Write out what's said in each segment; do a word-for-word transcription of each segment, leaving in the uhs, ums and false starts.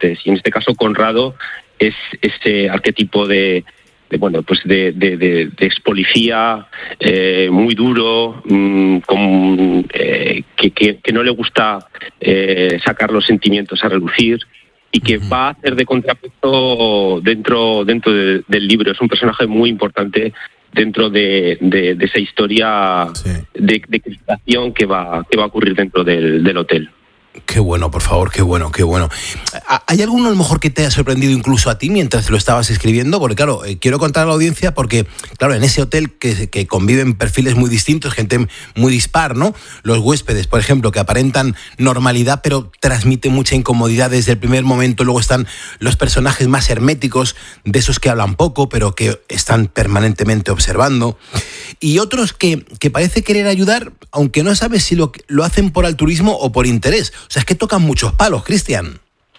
fuertes. Y en este caso Conrado es ese arquetipo de, de bueno, pues de, de, de, de ex policía, eh, muy duro, mmm, con, eh, que, que, que no le gusta eh, sacar los sentimientos a relucir, y que va a hacer de contrapeso dentro dentro de, del libro. Es un personaje muy importante dentro de, de, de esa historia sí. de, de crispación que va, que va a ocurrir dentro del, del hotel. Qué bueno, por favor, qué bueno, qué bueno. ¿Hay alguno a lo mejor que te haya sorprendido incluso a ti mientras lo estabas escribiendo? Porque claro, eh, quiero contar a la audiencia porque, claro, en ese hotel que, que conviven perfiles muy distintos, gente muy dispar, ¿no? Los huéspedes, por ejemplo, que aparentan normalidad pero transmiten mucha incomodidad desde el primer momento. Luego están los personajes más herméticos, de esos que hablan poco pero que están permanentemente observando. Y otros que, que parece querer ayudar, aunque no sabes si lo, lo hacen por altruismo o por interés. O sea, es que tocan muchos palos, Cristian.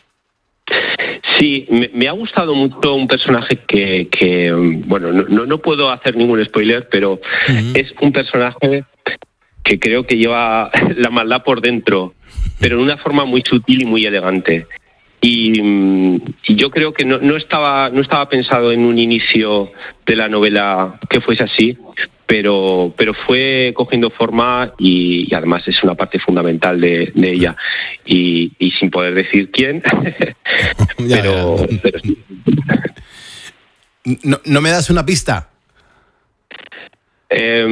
Sí, me, me ha gustado mucho un personaje que, que bueno, no, no puedo hacer ningún spoiler, pero uh-huh. es un personaje que creo que lleva la maldad por dentro, pero de una forma muy sutil y muy elegante. Y, y yo creo que no, no estaba no estaba pensado en un inicio de la novela que fuese así, pero pero fue cogiendo forma y, y además es una parte fundamental de, de ella y, y sin poder decir quién, pero, ya, ya. pero sí. ¿No, ¿No me das una pista? Eh,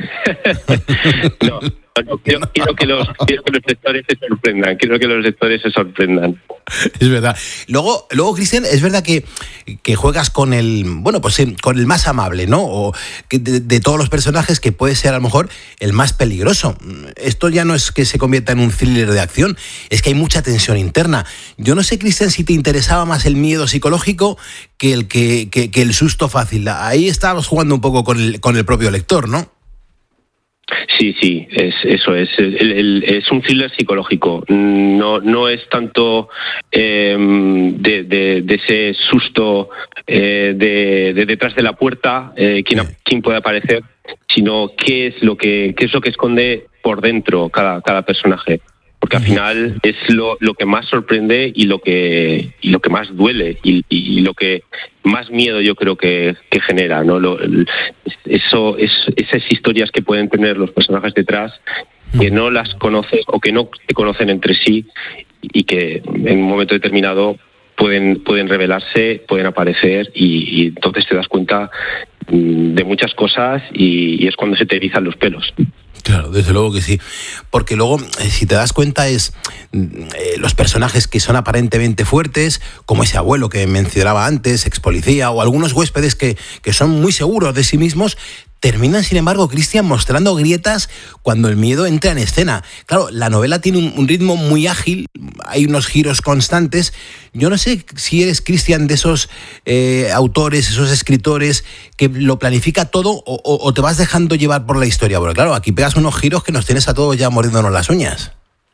no. No, quiero, quiero, que los, quiero que los lectores se sorprendan, quiero que los lectores se sorprendan. Es verdad. Luego, luego Cristian, es verdad que, que juegas con el, bueno, pues con el más amable, ¿no? O que de, de todos los personajes, que puede ser a lo mejor el más peligroso. Esto ya no es que se convierta en un thriller de acción, es que hay mucha tensión interna. Yo no sé, Cristian, si te interesaba más el miedo psicológico que el, que, que, que el susto fácil. Ahí estabas jugando un poco con el, con el propio lector, ¿no? Sí, sí, es, eso es. El, el, es un thriller psicológico. No, no es tanto eh, de, de, de ese susto eh, de, de detrás de la puerta, eh, quién, quién puede aparecer, sino qué es lo que, qué es lo que esconde por dentro cada, cada personaje. Porque al final es lo, lo que más sorprende y lo que y lo que más duele y, y lo que más miedo yo creo que, que genera, ¿no? Lo, el, eso es esas historias que pueden tener los personajes detrás, que no las conoces o que no se conocen entre sí y que en un momento determinado pueden pueden revelarse, pueden aparecer y, y entonces te das cuenta de muchas cosas y, y es cuando se te erizan los pelos. Claro, desde luego que sí. Porque luego, eh, si te das cuenta, es eh, los personajes que son aparentemente fuertes, como ese abuelo que mencionaba antes, ex policía, o algunos huéspedes que, que son muy seguros de sí mismos, terminan, sin embargo, Cristian, mostrando grietas cuando el miedo entra en escena. Claro, la novela tiene un, un ritmo muy ágil, hay unos giros constantes. Yo no sé si eres, Cristian, de esos eh, autores, esos escritores que lo planifica todo o, o, o te vas dejando llevar por la historia. Porque claro, aquí pegas unos giros que nos tienes a todos ya mordiéndonos las uñas.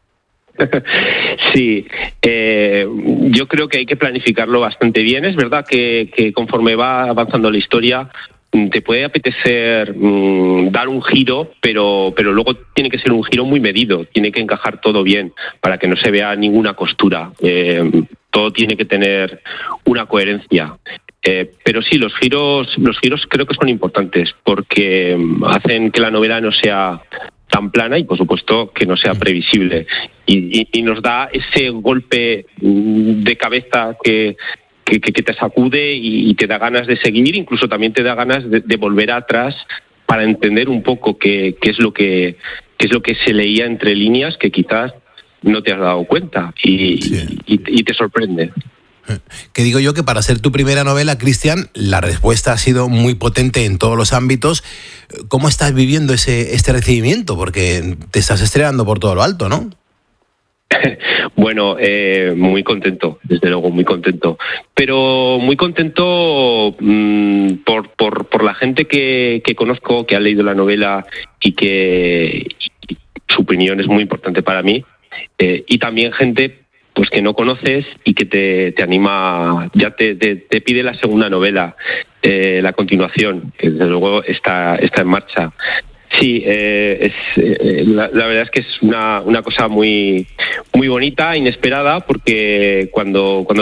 Sí, eh, yo creo que hay que planificarlo bastante bien. Es verdad que, que conforme va avanzando la historia te puede apetecer mmm, dar un giro, pero pero luego tiene que ser un giro muy medido, tiene que encajar todo bien para que no se vea ninguna costura. Eh, todo tiene que tener una coherencia. Eh, pero sí, los giros los giros creo que son importantes porque hacen que la novela no sea tan plana y, por supuesto, que no sea previsible. Y, y, y nos da ese golpe de cabeza que... Que, que, que te sacude y, y te da ganas de seguir, incluso también te da ganas de, de volver atrás para entender un poco qué, qué es lo que qué es lo que se leía entre líneas que quizás no te has dado cuenta y, sí. y, y te sorprende. Que digo yo que para ser tu primera novela, Cristian, la respuesta ha sido muy potente en todos los ámbitos. ¿Cómo estás viviendo ese este recibimiento? Porque te estás estrenando por todo lo alto, ¿no? Bueno, eh, muy contento, desde luego muy contento, pero muy contento mmm, por, por por la gente que, que conozco, que ha leído la novela y que y su opinión es muy importante para mí, eh, y también gente pues que no conoces y que te, te anima, ya te, te, te pide la segunda novela, eh, la continuación, que desde luego está, está en marcha. Sí, eh, es, eh, la, la verdad es que es una, una cosa muy muy bonita, inesperada, porque cuando cuando